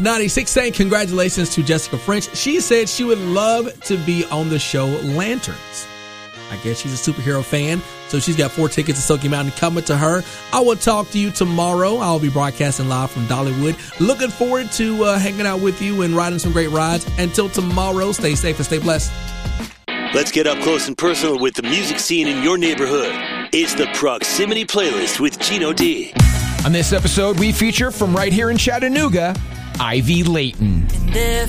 96 saying congratulations to Jessica French. She said she would love to be on the show Lanterns. I guess she's a superhero fan, so she's got 4 tickets to Smoky Mountain coming to her. I will talk to you tomorrow. I'll be broadcasting live from Dollywood. Looking forward to hanging out with you and riding some great rides. Until tomorrow, stay safe and stay blessed. Let's get up close and personal with the music scene in your neighborhood. It's the Proximity Playlist with Gino D. On this episode, we feature from right here in Chattanooga, Ivy Layton. And if